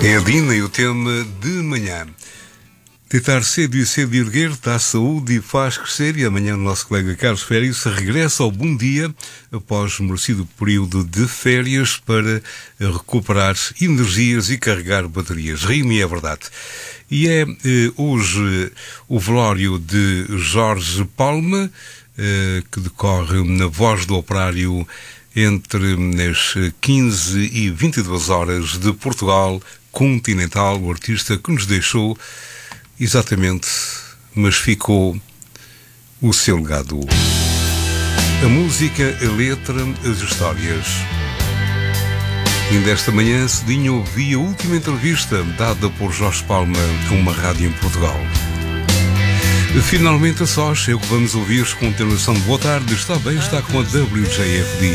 É a Dina e o tema de manhã. Deitar cedo e cedo erguer dá saúde e faz crescer, e amanhã o nosso colega Carlos Férias regressa ao Bom Dia após merecido período de férias para recuperar energias e carregar baterias. Rime, é verdade. E é hoje o velório de Jorge Palma, que decorre na Voz do Operário entre as 15 e 22 horas de Portugal continental, o artista que nos deixou exatamente, mas ficou o seu legado. A música, a letra, as histórias. Ainda esta manhã, cedinho, ouvi a última entrevista dada por Jorge Palma a uma rádio em Portugal. Finalmente a sós, é o que vamos ouvir. Continuação de boa tarde, está bem, está com a WJFD.